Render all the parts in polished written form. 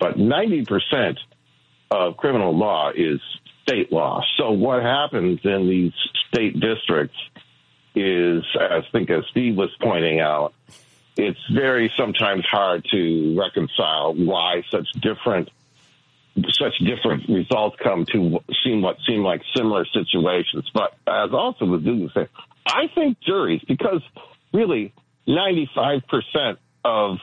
but 90% of criminal law is state law. So what happens in these state districts is, I think as Steve was pointing out, it's very sometimes hard to reconcile why such different results come to seem like similar situations. But as also was Douglas said, I think juries, because really 95% of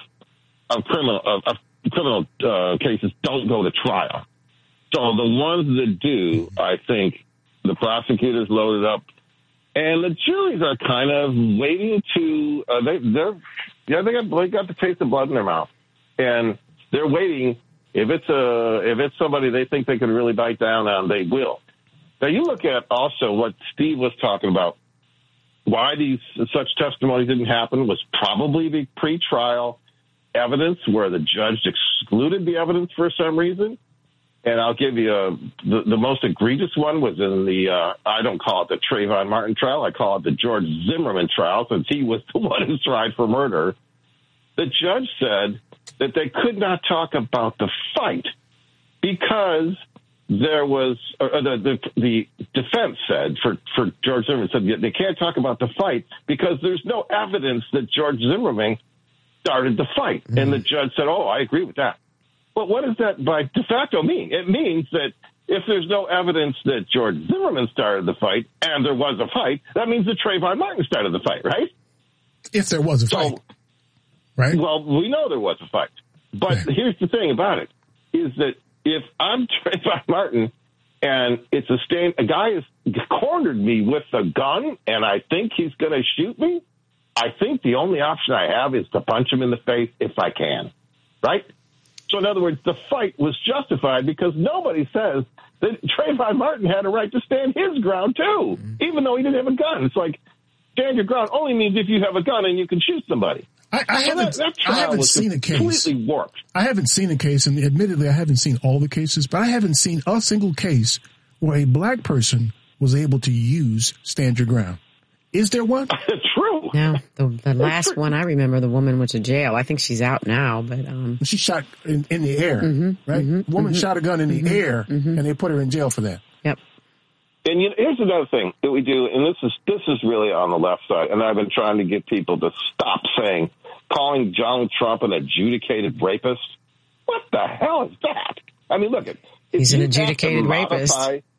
criminal cases don't go to trial. So the ones that do, I think the prosecutors loaded up, and the juries are kind of waiting to. They got the taste of blood in their mouth, and they're waiting. If it's somebody they think they can really bite down on, they will. Now you look at also what Steve was talking about. Why such testimony didn't happen was probably the pretrial evidence where the judge excluded the evidence for some reason. And I'll give you the most egregious one was in the, I don't call it the Trayvon Martin trial. I call it the George Zimmerman trial, since he was the one who's tried for murder. The judge said that they could not talk about the fight because there was, the defense said for George Zimmerman said they can't talk about the fight because there's no evidence that George Zimmerman started the fight. Mm-hmm. And the judge said, oh, I agree with that. But what does that by de facto mean? It means that if there's no evidence that George Zimmerman started the fight and there was a fight, that means that Trayvon Martin started the fight, right? If there was a fight, right? Well, we know there was a fight. But here's the thing about it, is that if I'm Trayvon Martin and it's a guy has cornered me with a gun and I think he's going to shoot me, I think the only option I have is to punch him in the face if I can, right? So, in other words, the fight was justified because nobody says that Trayvon Martin had a right to stand his ground, too, even though he didn't have a gun. It's like, stand your ground only means if you have a gun and you can shoot somebody. I haven't seen a case. Completely warped. I haven't seen a case, and admittedly, I haven't seen all the cases, but I haven't seen a single case where a black person was able to use stand your ground. Is there one? True. No, the last one I remember, the woman went to jail. I think she's out now, but she shot in the air, right? The woman shot a gun in the air, and they put her in jail for that. Yep. And here's another thing that we do, and this is really on the left side, and I've been trying to get people to stop calling Donald Trump an adjudicated rapist. What the hell is that? I mean, look, he's an adjudicated rapist.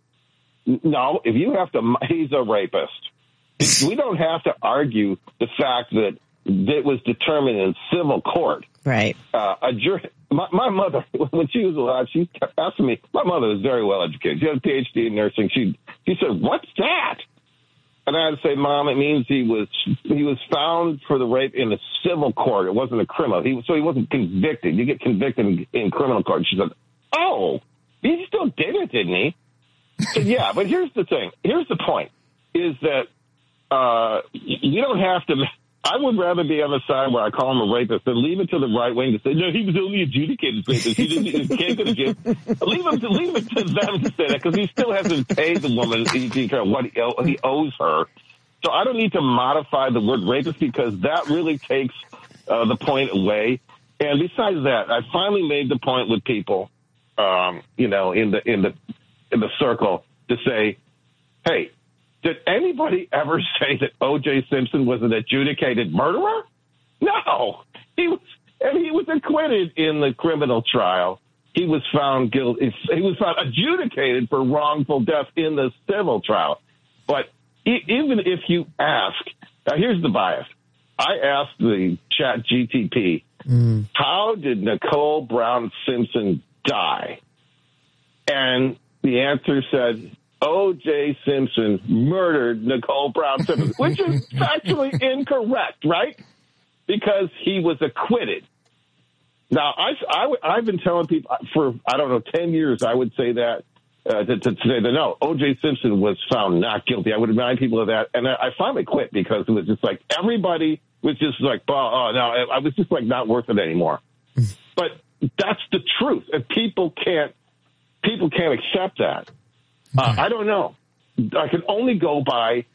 No, if you have to, he's a rapist. We don't have to argue the fact that it was determined in civil court. Right. A jury. My mother, when she was alive, she kept asking me. My mother was very well educated. She had a PhD in nursing. She said, "What's that?" And I had to say, "Mom, it means he was found for the rape in a civil court. It wasn't a criminal. So he wasn't convicted. You get convicted in criminal court." She said, "Oh, he still did it, didn't he?" I said, "Yeah, but here's the thing. Here's the point: is that you don't have to." I would rather be on the side where I call him a rapist than leave it to the right wing to say, no, he was only adjudicated rapist. He can't go to jail. Leave it to them to say that because he still hasn't paid the woman what he owes her. So I don't need to modify the word rapist because that really takes the point away. And besides that, I finally made the point with people, in the circle to say, hey, did anybody ever say that O.J. Simpson was an adjudicated murderer? No. He was acquitted in the criminal trial. He was found guilty. He was found adjudicated for wrongful death in the civil trial. But even if you ask, now here's the bias. I asked the chat GTP, how did Nicole Brown Simpson die? And the answer said, O.J. Simpson murdered Nicole Brown Simpson, which is factually incorrect, right? Because he was acquitted. Now, I've been telling people for, 10 years, I would say that, to say that, no, O.J. Simpson was found not guilty. I would remind people of that. And I finally quit because it was just like everybody was just like, oh, no, I was just like not worth it anymore. But that's the truth. And people can't accept that. I don't know. I can only go by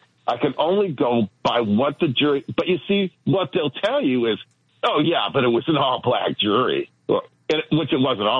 what the jury. But you see, what they'll tell you is, oh yeah, but it was an all black jury, which it wasn't all.